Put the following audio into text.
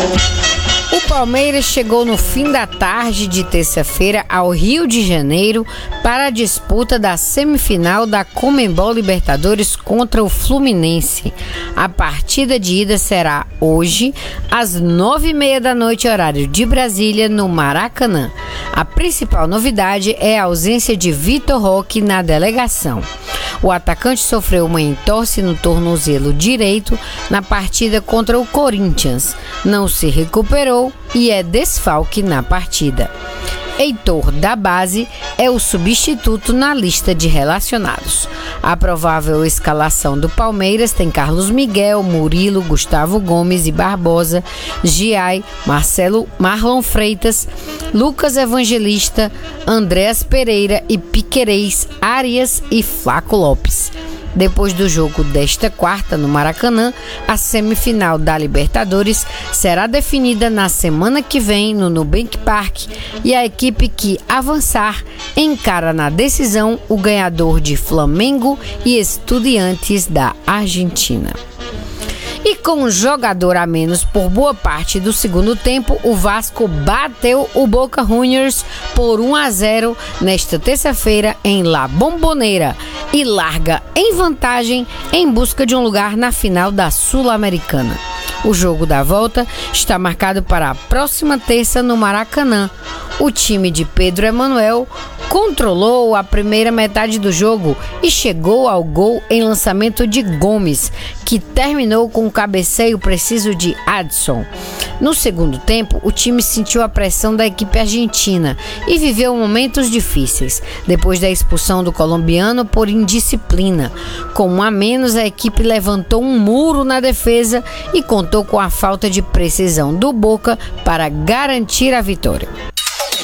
O Palmeiras chegou no fim da tarde de terça-feira ao Rio de Janeiro para a disputa da semifinal da Conmebol Libertadores contra o Fluminense. A partida de ida será hoje, às 9h30 da noite, horário de Brasília, no Maracanã. A principal novidade é a ausência de Vitor Roque na delegação. O atacante sofreu uma entorse no tornozelo direito na partida contra o Corinthians. Não se recuperou e é desfalque na partida. Heitor, da base, é o substituto na lista de relacionados. A provável escalação do Palmeiras tem Carlos Miguel, Murilo, Gustavo Gomes e Barbosa, Giai, Marlon Freitas, Lucas Evangelista, Andréas Pereira e Piquerez, Arias e Flaco Lopes. Depois do jogo desta quarta no Maracanã, a semifinal da Libertadores será definida na semana que vem no Nubank Park e a equipe que avançar encara na decisão o ganhador de Flamengo e Estudiantes da Argentina. E com um jogador a menos por boa parte do segundo tempo, o Vasco bateu o Boca Juniors por 1-0 nesta terça-feira em La Bombonera e larga em vantagem em busca de um lugar na final da Sul-Americana. O jogo da volta está marcado para a próxima terça no Maracanã. O time de Pedro Emanuel controlou a primeira metade do jogo e chegou ao gol em lançamento de Gomes, que terminou com o cabeceio preciso de Adson. No segundo tempo, o time sentiu a pressão da equipe argentina e viveu momentos difíceis, depois da expulsão do colombiano por indisciplina. Com um a menos, a equipe levantou um muro na defesa e contou com a falta de precisão do Boca para garantir a vitória.